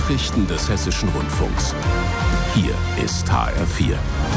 Nachrichten des Hessischen Rundfunks. Hier ist HR4.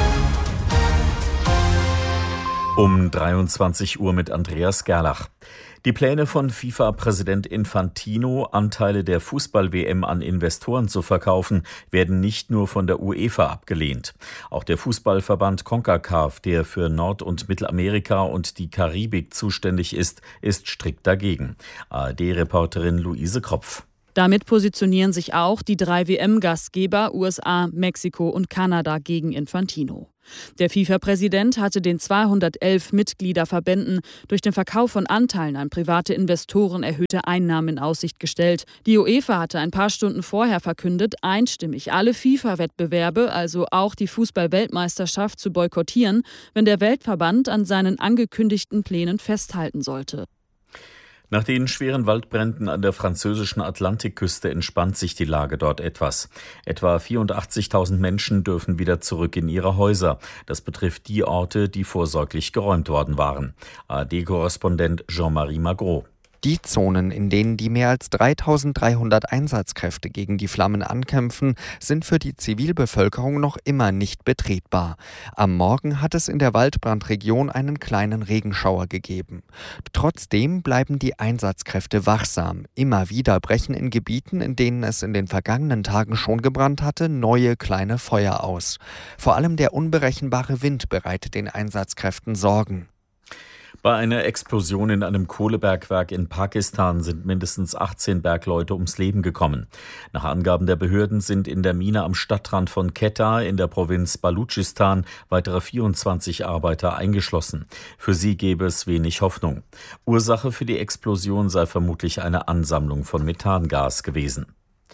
Um 23 Uhr mit Andreas Gerlach. Die Pläne von FIFA-Präsident Infantino, Anteile der Fußball-WM an Investoren zu verkaufen, werden nicht nur von der UEFA abgelehnt. Auch der Fußballverband CONCACAF, der für Nord- und Mittelamerika und die Karibik zuständig ist strikt dagegen. ARD-Reporterin Luise Kropf. Damit positionieren sich auch die 3 WM-Gastgeber USA, Mexiko und Kanada gegen Infantino. Der FIFA-Präsident hatte den 211 Mitgliederverbänden durch den Verkauf von Anteilen an private Investoren erhöhte Einnahmen in Aussicht gestellt. Die UEFA hatte ein paar Stunden vorher verkündet, einstimmig alle FIFA-Wettbewerbe, also auch die Fußball-Weltmeisterschaft, zu boykottieren, wenn der Weltverband an seinen angekündigten Plänen festhalten sollte. Nach den schweren Waldbränden an der französischen Atlantikküste entspannt sich die Lage dort etwas. Etwa 84.000 Menschen dürfen wieder zurück in ihre Häuser. Das betrifft die Orte, die vorsorglich geräumt worden waren. ARD-Korrespondent Jean-Marie Magro. Die Zonen, in denen die mehr als 3.300 Einsatzkräfte gegen die Flammen ankämpfen, sind für die Zivilbevölkerung noch immer nicht betretbar. Am Morgen hat es in der Waldbrandregion einen kleinen Regenschauer gegeben. Trotzdem bleiben die Einsatzkräfte wachsam. Immer wieder brechen in Gebieten, in denen es in den vergangenen Tagen schon gebrannt hatte, neue kleine Feuer aus. Vor allem der unberechenbare Wind bereitet den Einsatzkräften Sorgen. Bei einer Explosion in einem Kohlebergwerk in Pakistan sind mindestens 18 Bergleute ums Leben gekommen. Nach Angaben der Behörden sind in der Mine am Stadtrand von Quetta in der Provinz Baluchistan weitere 24 Arbeiter eingeschlossen. Für sie gäbe es wenig Hoffnung. Ursache für die Explosion sei vermutlich eine Ansammlung von Methangas gewesen.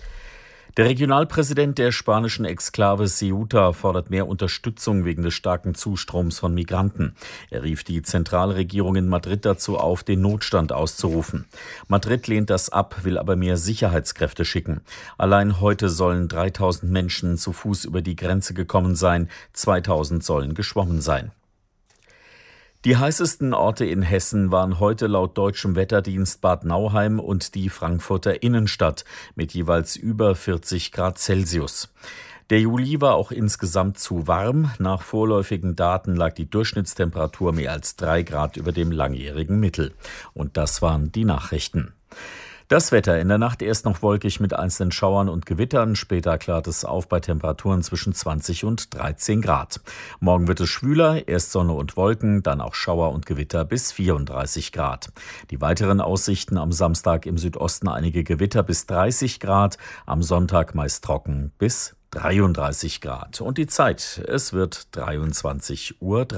Der Regionalpräsident der spanischen Exklave Ceuta fordert mehr Unterstützung wegen des starken Zustroms von Migranten. Er rief die Zentralregierung in Madrid dazu auf, den Notstand auszurufen. Madrid lehnt das ab, will aber mehr Sicherheitskräfte schicken. Allein heute sollen 3.000 Menschen zu Fuß über die Grenze gekommen sein, 2.000 sollen geschwommen sein. Die heißesten Orte in Hessen waren heute laut deutschem Wetterdienst Bad Nauheim und die Frankfurter Innenstadt mit jeweils über 40 Grad Celsius. Der Juli war auch insgesamt zu warm. Nach vorläufigen Daten lag die Durchschnittstemperatur mehr als 3 Grad über dem langjährigen Mittel. Und das waren die Nachrichten. Das Wetter: in der Nacht erst noch wolkig mit einzelnen Schauern und Gewittern. Später klart es auf bei Temperaturen zwischen 20 und 13 Grad. Morgen wird es schwüler, erst Sonne und Wolken, dann auch Schauer und Gewitter bis 34 Grad. Die weiteren Aussichten: am Samstag im Südosten einige Gewitter bis 30 Grad, am Sonntag meist trocken bis 33 Grad. Und die Zeit: es wird 23:03 Uhr.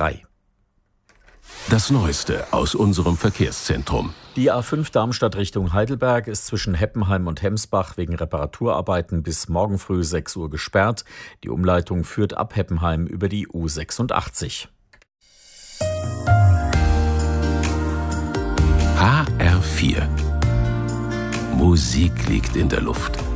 Das Neueste aus unserem Verkehrszentrum. Die A5 Darmstadt Richtung Heidelberg ist zwischen Heppenheim und Hemsbach wegen Reparaturarbeiten bis morgen früh 6 Uhr gesperrt. Die Umleitung führt ab Heppenheim über die U86. HR4. Musik liegt in der Luft.